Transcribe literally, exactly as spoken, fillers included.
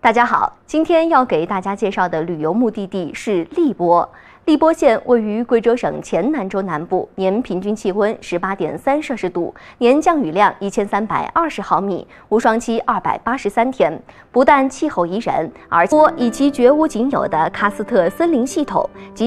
大家好，今天要给大家介绍的旅游目的地是荔波。荔波县位于贵州省黔南州南部，年平均气温十八点三摄氏度，年降雨量一千三百二十毫米，无霜期二百八十三天。不但气候宜人，而且以其绝无仅有的喀斯特森林系统及